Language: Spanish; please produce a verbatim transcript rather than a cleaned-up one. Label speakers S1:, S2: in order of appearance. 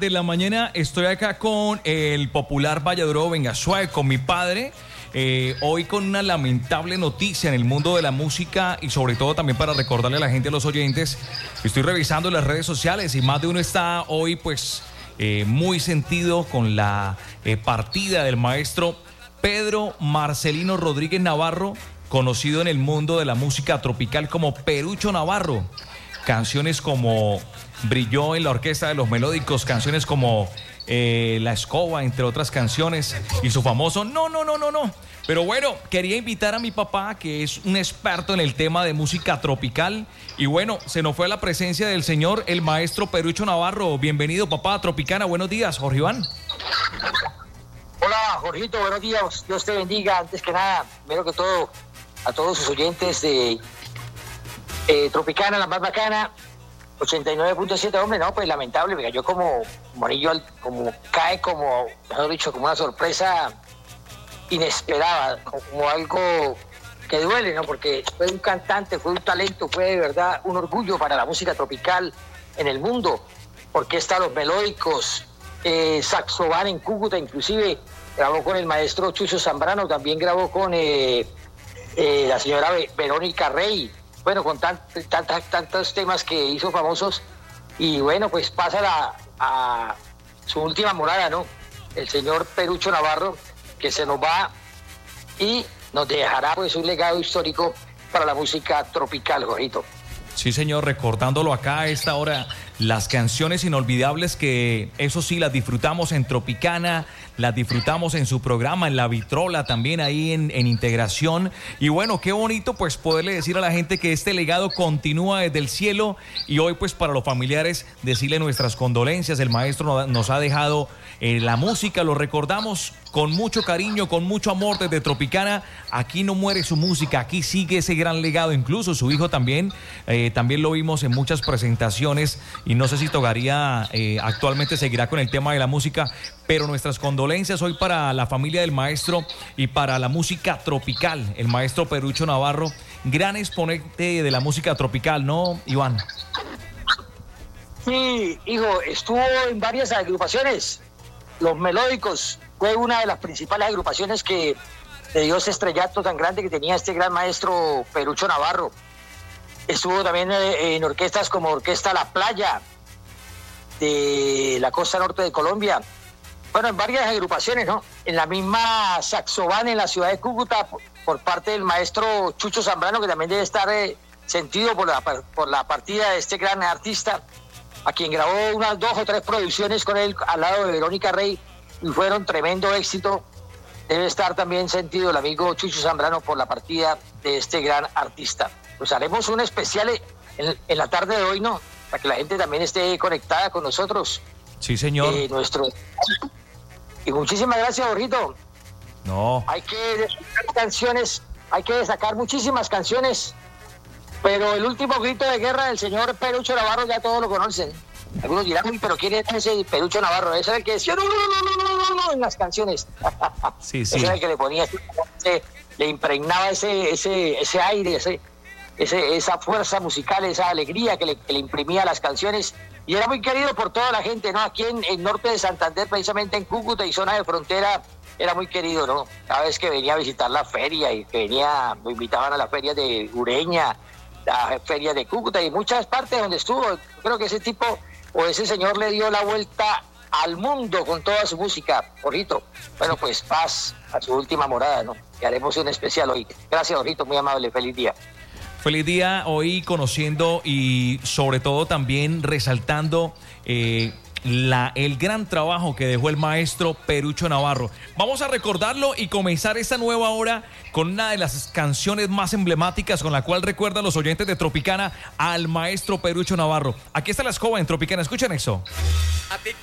S1: de la mañana estoy acá con el popular Valladolid Venga Suave, con mi padre. Eh, hoy con una lamentable noticia en el mundo de la música y sobre todo también para recordarle a la gente, a los oyentes, estoy revisando las redes sociales y más de uno está hoy pues eh, muy sentido con la eh, partida del maestro Pedro Marcelino Rodríguez Navarro, conocido en el mundo de la música tropical como Perucho Navarro. Canciones como brilló en la Orquesta de los Melódicos, canciones como eh, La Escoba, entre otras canciones, y su famoso No, no, no, no, no. Pero bueno, quería invitar a mi papá, que es un experto en el tema de música tropical, y bueno, se nos fue la presencia del señor, el maestro Perucho Navarro. Bienvenido, papá, a Tropicana. Buenos días, Jorge Iván.
S2: Hola, Jorgito, buenos días. Dios te bendiga. Antes que nada, primero que todo, a todos sus oyentes de eh, Tropicana, la más bacana, ochenta y nueve punto siete. Hombre, no, pues lamentable, me cayó como monillo, como cae como, mejor dicho, como una sorpresa inesperada, como algo que duele, ¿no? Porque fue un cantante, fue un talento, fue de verdad un orgullo para la música tropical en el mundo. Orquesta Los Melódicos, eh, Saxoban en Cúcuta, inclusive grabó con el maestro Chucho Zambrano, también grabó con eh, eh, la señora Verónica Rey, bueno, con tant, tant, tantos temas que hizo famosos, y bueno, pues pasa la, a su última morada, ¿no? El señor Perucho Navarro, que se nos va y nos dejará pues un legado histórico para la música tropical, Jorgito.
S1: Sí, señor, recordándolo acá a esta hora, las canciones inolvidables que, eso sí, las disfrutamos en Tropicana, las disfrutamos en su programa, en La Vitrola, también ahí en, en Integración. Y bueno, qué bonito pues poderle decir a la gente que este legado continúa desde el cielo, y hoy pues para los familiares decirle nuestras condolencias. El maestro nos ha dejado eh, la música, lo recordamos con mucho cariño, con mucho amor desde Tropicana. Aquí no muere su música, aquí sigue ese gran legado. Incluso su hijo también, eh, también lo vimos en muchas presentaciones, y no sé si Togaría eh, actualmente seguirá con el tema de la música, pero nuestras condolencias hoy para la familia del maestro y para la música tropical, el maestro Perucho Navarro, gran exponente de la música tropical, ¿no, Iván?
S2: Sí, hijo, estuvo en varias agrupaciones. Los Melódicos fue una de las principales agrupaciones que le dio ese estrellato tan grande que tenía este gran maestro Perucho Navarro. Estuvo también en orquestas como Orquesta La Playa de la costa norte de Colombia. Bueno, en varias agrupaciones, ¿no? En la misma Saxoban en la ciudad de Cúcuta por, por parte del maestro Chucho Zambrano, que también debe estar eh, sentido por la, por la partida de este gran artista, a quien grabó unas dos o tres producciones con él al lado de Verónica Rey, y fueron tremendo éxito. Debe estar también sentido el amigo Chucho Zambrano por la partida de este gran artista. Pues haremos un especial en, en la tarde de hoy, ¿no? Para que la gente también esté conectada con nosotros.
S1: Sí, señor.
S2: Eh, nuestro... Y muchísimas gracias, Jorgito.
S1: No.
S2: Hay que destacar canciones, hay que destacar muchísimas canciones, pero el último grito de guerra del señor Perucho Navarro ya todos lo conocen. Algunos dirán, uy, pero ¿quién es ese Perucho Navarro? Ese era el que decía no, no, no, no, no, no, no en las canciones.
S1: Sí, sí.
S2: Ese era el que le ponía, ese, le impregnaba ese, ese, ese aire, ese, ese, esa fuerza musical, esa alegría que le, que le imprimía a las canciones. Y era muy querido por toda la gente, ¿no? Aquí en el norte de Santander, precisamente en Cúcuta y zona de frontera, era muy querido, ¿no? Cada vez que venía a visitar la feria y que venía, lo invitaban a la feria de Ureña, la feria de Cúcuta y muchas partes donde estuvo. Creo que ese tipo o ese señor le dio la vuelta al mundo con toda su música, Jorgito. Bueno, pues paz a su última morada, ¿no? Y haremos un especial hoy. Gracias, Jorgito, muy amable, feliz día.
S1: Feliz día hoy conociendo y sobre todo también resaltando eh, la, el gran trabajo que dejó el maestro Perucho Navarro. Vamos a recordarlo y comenzar esta nueva hora con una de las canciones más emblemáticas con la cual recuerdan los oyentes de Tropicana al maestro Perucho Navarro. Aquí está La Escoba en Tropicana, escuchen eso.